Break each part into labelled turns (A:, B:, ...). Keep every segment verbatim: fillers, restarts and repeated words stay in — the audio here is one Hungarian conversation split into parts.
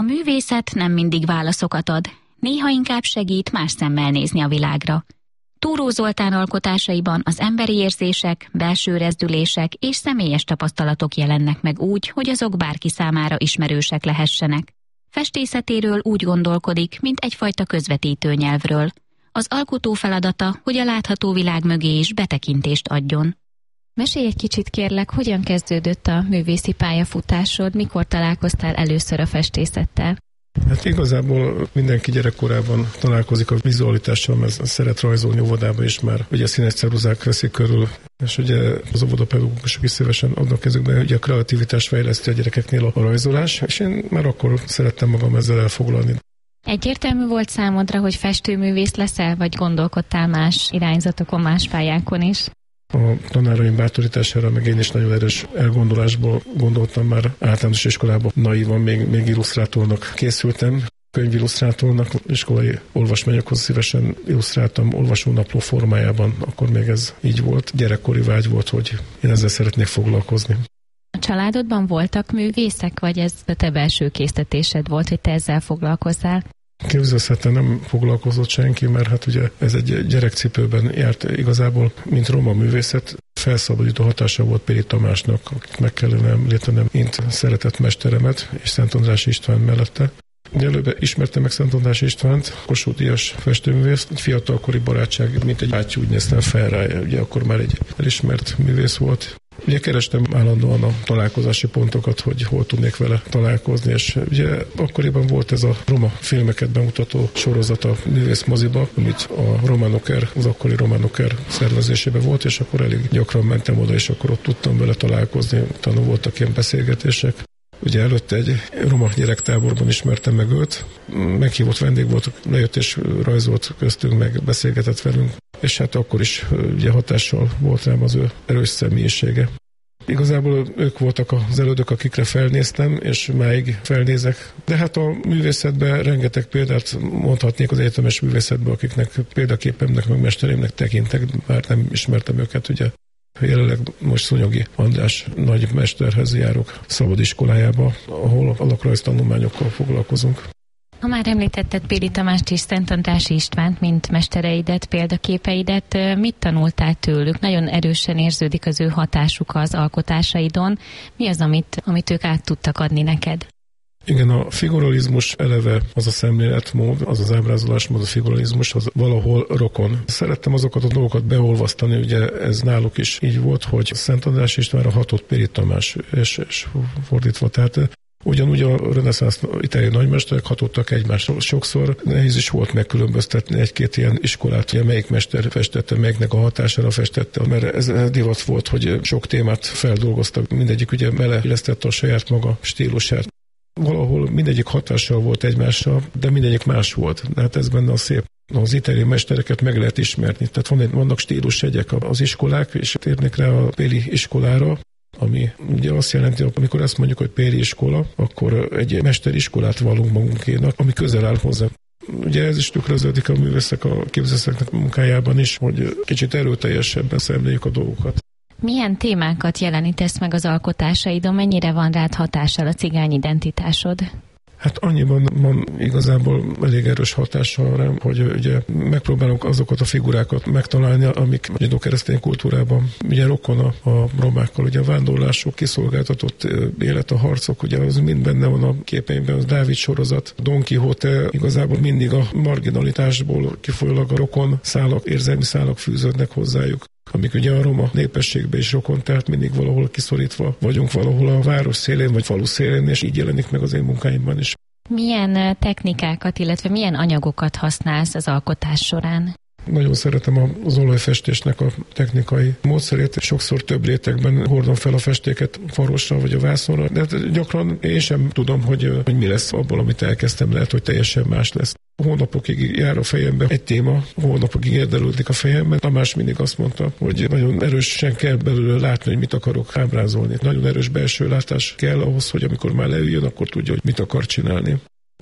A: művészet nem mindig válaszokat ad, néha inkább segít más szemmel nézni a világra. Túró Zoltán alkotásaiban az emberi érzések, belső rezdülések és személyes tapasztalatok jelennek meg úgy, hogy azok bárki számára ismerősek lehessenek. Festészetéről úgy gondolkodik, mint egyfajta közvetítő nyelvről. Az alkotó feladata, hogy a látható világ mögé is betekintést adjon. Mesélj egy kicsit kérlek, hogyan kezdődött a művészi pályafutásod, mikor találkoztál először a festészettel?
B: Hát igazából mindenki gyerekkorában találkozik a vizualitással, mert szeret rajzolni óvodában is már, ugye a színes ceruzák veszik körül, és ugye az óvodapedagógusok is szívesen adnak kezükbe, ugye a kreativitás fejleszti a gyerekeknél a rajzolás, és én már akkor szerettem magam ezzel elfoglalni.
A: Egyértelmű volt számodra, hogy festőművész leszel, vagy gondolkodtál más irányzatokon, más pályákon is?
B: A tanáraim bátorítására, meg én is nagyon erős elgondolásból gondoltam már általános iskolában. Naívan még, még illusztrátornak készültem, könyvillusztrátornak, iskolai olvasmányokhoz szívesen illusztráltam olvasónapló formájában, akkor még ez így volt. Gyerekkori vágy volt, hogy én ezzel szeretnék foglalkozni.
A: A családodban voltak művészek, vagy ez a te belső késztetésed volt, hogy te ezzel foglalkozzál?
B: Képzelhetően nem foglalkozott senki, mert hát ugye ez egy gyerekcipőben járt igazából, mint roma művészet. Felszabadító hatása volt Péli Tamásnak, akit meg kellene említenem, mint szeretett mesteremet, és Szent András István mellette. Előbb ismertem meg Szent András Istvánt, Kossuth Díjas festőművész, fiatalkori barátság, mint egy bátyú, úgy néztem fel rá, ugye akkor már egy elismert művész volt. Ugye kerestem állandóan a találkozási pontokat, hogy hol tudnék vele találkozni, és ugye akkoriban volt ez a roma filmeket bemutató sorozat a művész moziba, amit a Romanoker, az akkori Romanoker szervezésében volt, és akkor elég gyakran mentem oda, és akkor ott tudtam vele találkozni, utána voltak ilyen beszélgetések. Ugye előtte egy roma gyerektáborban ismertem meg őt, meghívott vendég volt, lejött és rajzolt köztünk, meg beszélgetett velünk, és hát akkor is ugye hatással volt rám az ő erős személyisége. Igazából ők voltak az elődök, akikre felnéztem, és máig felnézek. De hát a művészetben rengeteg példát mondhatnék az egyetemes művészetben, akiknek példaképemnek, meg mesterémnek tekintek, bár nem ismertem őket, ugye. Jelenleg most Szonyogi András nagy mesterhez járok szabadiskolájába, ahol alakrajz tanulmányokkal foglalkozunk.
A: Ha már említetted Péli Tamást és Szent Andrássy Istvánt, mint mestereidet, példaképeidet, mit tanultál tőlük? Nagyon erősen érződik az ő hatásuk az alkotásaidon. Mi az, amit, amit ők át tudtak adni neked?
B: Igen, a figuralizmus eleve az a szemléletmód, az az ábrázolásmód, a figuralizmus, az valahol rokon. Szerettem azokat a dolgokat beolvasztani, ugye ez náluk is így volt, hogy Szent András Istvánra hatott Péli Tamás, és, és fordítva. Tehát ugyanúgy a reneszánsz itáliai nagymesterek hatottak egymásra. Sokszor nehéz is volt megkülönböztetni egy-két ilyen iskolát, hogy melyik mester festette, melyiknek a hatására festette, mert ez divat volt, hogy sok témát feldolgoztak, mindegyik ugye beleillesztette a saját maga stílusát. Valahol mindegyik hatással volt egymásra, de mindegyik más volt. De hát ez benne a szép. Az itáliai mestereket meg lehet ismerni. Tehát van, vannak stílusjegyek az iskolák, és térnek rá a Péli iskolára, ami ugye azt jelenti, hogy amikor ezt mondjuk, hogy Péli iskola, akkor egy mesteriskolát vallunk magunkénak, ami közel áll hozzá. Ugye ez is tükröződik a művészek, a képzőszeknek munkájában is, hogy kicsit erőteljesebben szemléljük a dolgokat.
A: Milyen témákat jelenítesz meg az alkotásaidon, mennyire van rád hatással a cigány identitásod?
B: Hát annyiban van igazából elég erős hatással rám, hogy ugye megpróbálunk azokat a figurákat megtalálni, amik a zsidó-keresztény kultúrában ugye rokon a, a romákkal, ugye a vándorlások, kiszolgáltatott élet, a harcok, ugye az mind benne van a képeimben, a Dávid sorozat, Don Quixote, igazából mindig a marginalitásból kifolyólag a rokon szálak, érzelmi szálak fűződnek hozzájuk, amik ugye a roma népességben is rokon, tehát mindig valahol kiszorítva vagyunk, valahol a város szélén vagy falu szélén, és így jelenik meg az én munkáimban is.
A: Milyen technikákat, illetve milyen anyagokat használsz az alkotás során?
B: Nagyon szeretem az olajfestésnek a technikai módszerét. Sokszor több rétegben hordom fel a festéket farosra vagy a vászonra, de hát gyakran én sem tudom, hogy, hogy mi lesz abból, amit elkezdtem, lehet, hogy teljesen más lesz. Hónapokig jár a fejembe egy téma, hónapokig érdelődik a fejemben. Tamás mindig azt mondta, hogy nagyon erősen kell belőle látni, hogy mit akarok ábrázolni. Nagyon erős belső látás kell ahhoz, hogy amikor már leüljön, akkor tudja, hogy mit akar csinálni.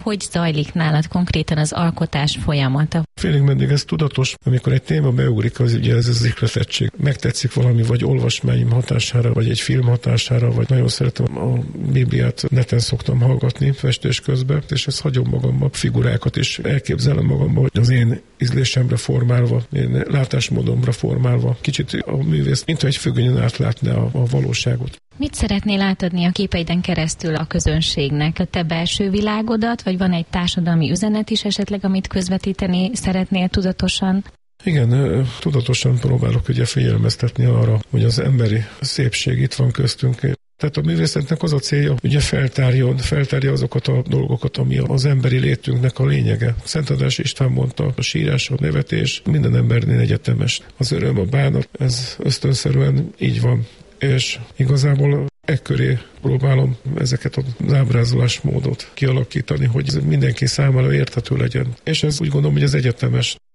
A: Hogy zajlik nálad konkrétan az alkotás folyamata?
B: Félig meddig ez tudatos, amikor egy téma beugrik, az ugye ez az ihletettség. Megtetszik valami, vagy olvasmányim hatására, vagy egy film hatására, vagy nagyon szeretem a Bibliát, neten szoktam hallgatni festés közben, és ezt hagyom magamba, figurákat is elképzelem magamba, hogy az én ízlésemre formálva, én látásmódomra formálva, kicsit a művész, mintha egy függönyen átlátná a, a valóságot.
A: Mit szeretnél átadni a képeiden keresztül a közönségnek? A te belső világodat, vagy van egy társadalmi üzenet is esetleg, amit közvetíteni szeretnél tudatosan?
B: Igen, tudatosan próbálok ugye figyelmeztetni arra, hogy az emberi szépség itt van köztünk. Tehát a művészetnek az a célja, ugye feltárjon, feltárja azokat a dolgokat, ami az emberi létünknek a lényege. Szent András István mondta, a sírás, a nevetés minden embernél egyetemes. Az öröm, a bánat, ez ösztönszerűen így van. És igazából ekköré próbálom ezeket az ábrázolásmódot kialakítani, hogy mindenki számára érthető legyen. És ez úgy gondolom, hogy ez egyetemes.